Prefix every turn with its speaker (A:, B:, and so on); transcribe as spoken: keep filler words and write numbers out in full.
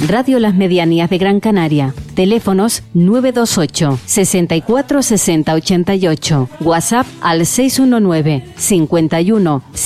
A: Radio Las Medianías de Gran Canaria. Teléfonos nueve dos ocho, sesenta y cuatro, sesenta, ochenta y ocho. WhatsApp al seis uno nueve, cincuenta y uno